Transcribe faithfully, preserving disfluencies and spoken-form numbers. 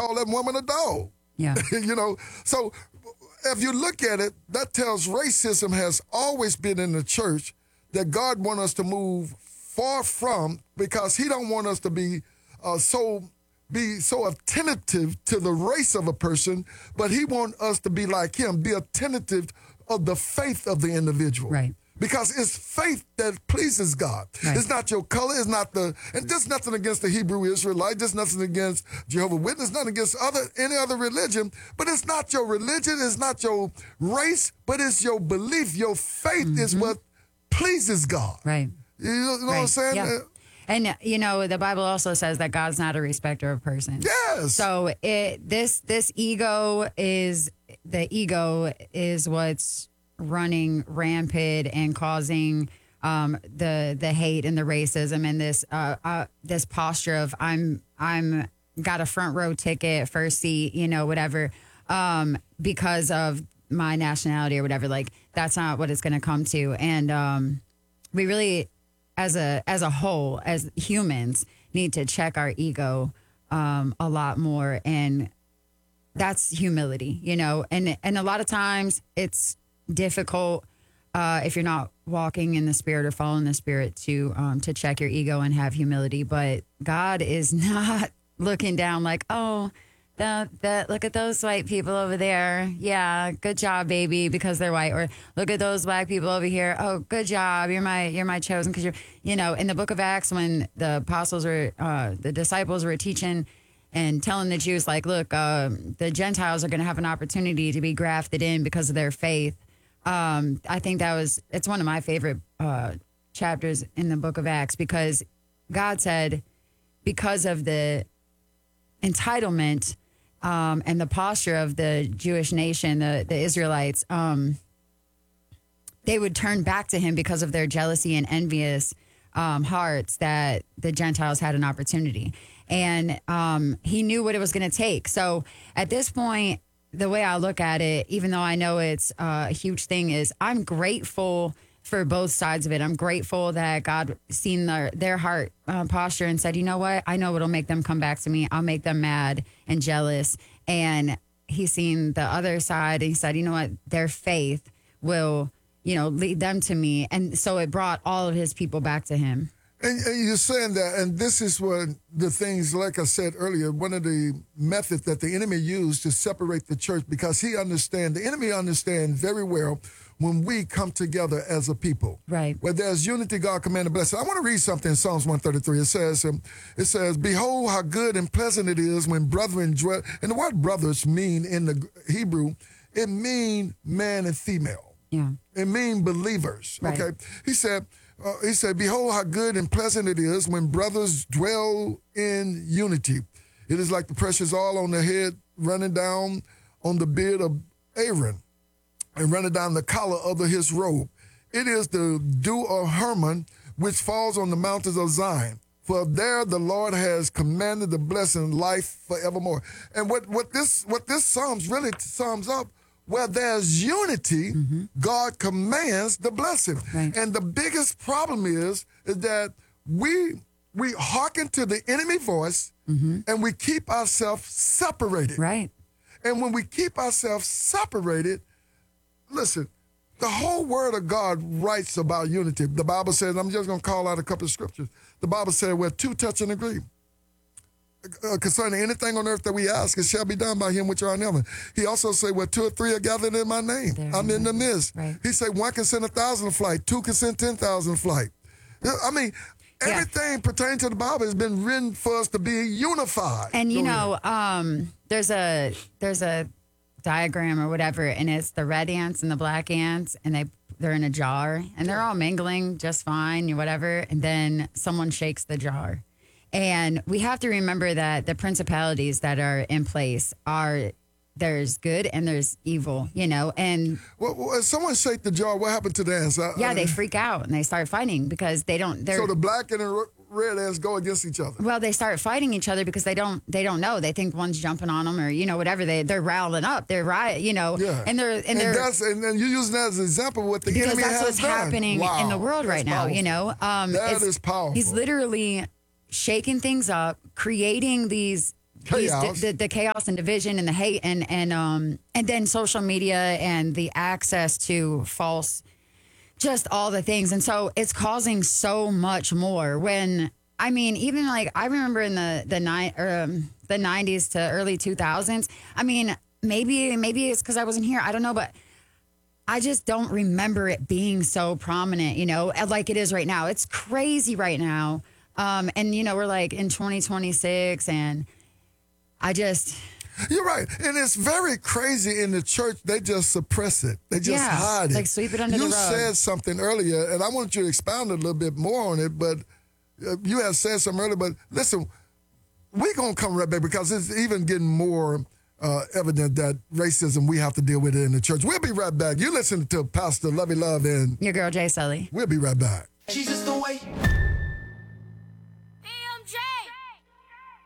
call that woman a dog. Yeah. You know, so if you look at it, that tells racism has always been in the church that God wants us to move far from, because he don't want us to be uh, so be so attentive to the race of a person, but he wants us to be like him, be attentive of the faith of the individual. Right. Because it's faith that pleases God. Right. It's not your color. It's not the, and there's nothing against the Hebrew Israelite. There's nothing against Jehovah's Witness, nothing against other any other religion. But it's not your religion. It's not your race. But it's your belief. Your faith mm-hmm. is what pleases God. Right. You know, you know right. what I'm saying? Yeah. And, you know, the Bible also says that God's not a respecter of persons. Yes. So it this this ego is, the ego is what's running rampant and causing um, the the hate and the racism and this uh, uh, this posture of I'm I'm got a front row ticket, first seat, you know, whatever, um, because of my nationality or whatever. Like, that's not what it's going to come to. And um, we really, as a as a whole, as humans, need to check our ego um, a lot more, and that's humility, you know. And and a lot of times it's difficult uh, if you're not walking in the Spirit or following the Spirit to um, to check your ego and have humility. But God is not looking down like, oh, the, the, look at those white people over there. Yeah, good job, baby, because they're white. Or look at those black people over here. Oh, good job. You're my you're my chosen because you're, you know, in the book of Acts when the apostles were, uh, the disciples were teaching and telling the Jews, like, look, uh, the Gentiles are going to have an opportunity to be grafted in because of their faith. Um, I think that was, it's one of my favorite uh, chapters in the book of Acts, because God said, because of the entitlement um, and the posture of the Jewish nation, the, the Israelites, um, they would turn back to him because of their jealousy and envious um, hearts that the Gentiles had an opportunity. And um, he knew what it was going to take. So at this point, the way I look at it, even though I know it's uh, a huge thing, is I'm grateful for both sides of it. I'm grateful that God seen their, their heart uh, posture and said, you know what? I know what'll make them come back to me. I'll make them mad and jealous. And he's seen the other side and he said, you know what? Their faith will, you know, lead them to me. And so it brought all of his people back to him. And, and you're saying that, and this is what the things, like I said earlier, one of the methods that the enemy used to separate the church, because he understands, the enemy understands very well when we come together as a people. Right. Where there's unity, God commanded blessing. I want to read something in Psalms one thirty-three. It says, um, it says, behold how good and pleasant it is when brethren dwell. And the word brothers mean in the Hebrew, it mean man and female. Yeah. It mean believers. Right. Okay. He said, Uh, he said, behold how good and pleasant it is when brothers dwell in unity. It is like the precious oil on the head running down on the beard of Aaron and running down the collar of the, his robe. It is the dew of Hermon which falls on the mountains of Zion. For there the Lord has commanded the blessing, life forevermore. And what, what this what this Psalms really sums up, where there's unity, mm-hmm. God commands the blessing. Right. And the biggest problem is, is that we we hearken to the enemy voice mm-hmm. and we keep ourselves separated. Right. And when we keep ourselves separated, listen, the whole word of God writes about unity. The Bible says, I'm just going to call out a couple of scriptures. The Bible said, where two touch and agree. Uh, concerning anything on earth that we ask, it shall be done by him which are in heaven. He also said, where two or three are gathered in my name, there I'm in the midst. Right. He said, one can send a thousand flight, two can send ten thousand flight. I mean, yeah. everything pertaining to the Bible has been written for us to be unified. And, you Go know, um, there's a there's a diagram or whatever, and it's the red ants and the black ants, and they, they're in a jar, and they're all mingling just fine, whatever, and then someone shakes the jar. And we have to remember that the principalities that are in place are, there's good and there's evil, you know, and... Well, well if someone shake the jar, what happened to the ants? I, yeah, I, they freak out and they start fighting because they don't... They're, so the black and the red ants go against each other? Well, they start fighting each other because they don't they don't know. They think one's jumping on them or, you know, whatever. They, they're riling up. They're riot, you know. Yeah. And they're... And, and, they're, that's, and then you're using that as an example of what the because enemy that's has what's done. happening Wow. in the world that's right now, powerful. you know. Um, that is powerful. He's literally shaking things up, creating these these Chaos. di- the, the chaos and division and the hate and and um and then social media and the access to false, just all the things. And so it's causing so much more when, I mean, even like I remember in the, the nine or um, the nineties to early two thousands, I mean, maybe, maybe it's cause I wasn't here. I don't know, but I just don't remember it being so prominent, you know, like it is right now. It's crazy right now. Um, and you know, we're like in twenty twenty-six and I just, You're right. And it's very crazy in the church. They just suppress it. They just Yeah, hide it. like sweep it under you the rug. said something earlier, and I want you to expound a little bit more on it, but uh, you have said something earlier, but listen, we're going to come right back because it's even getting more uh, evident that racism, we have to deal with it in the church. We'll be right back. You listen to Pastor Lovey Love, and your girl Jay Sully. we'll be right back. Jesus the way.